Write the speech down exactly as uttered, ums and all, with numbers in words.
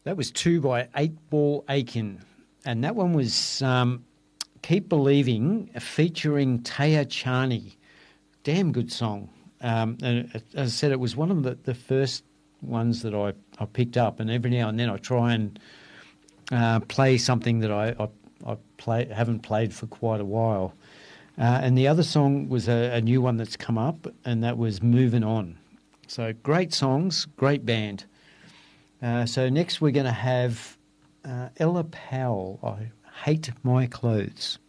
That was Two by Eight Ball Aiken. And that one was um, Keep Believing, featuring Taya Charney. Damn good song. Um, and as I said, it was one of the, the first ones that I, I picked up, and every now and then I try and uh, play something that I, I, I play, haven't played for quite a while. Uh, and the other song was a, a new one that's come up, and that was Moving On. So great songs, great band. Uh, so next we're going to have uh, Ella Powell, I Hate My Clothes.